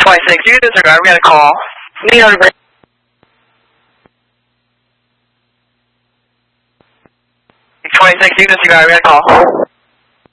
26, you can disregard. We got a call. New York. 26, you can disregard. We got a call.